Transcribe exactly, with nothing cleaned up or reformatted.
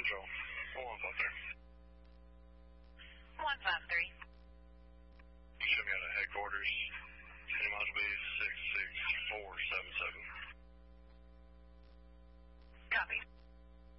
Central. one five three. one five three. Should be out of headquarters. City miles will be six six four seven seven. Copy.